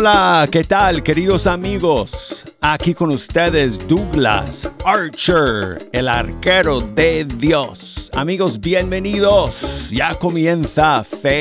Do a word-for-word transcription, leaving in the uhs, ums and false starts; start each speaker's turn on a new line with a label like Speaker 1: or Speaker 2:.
Speaker 1: Hola, ¿qué tal, queridos amigos? Aquí con ustedes Douglas Archer, el arquero de Dios. Amigos, bienvenidos. Ya comienza Fe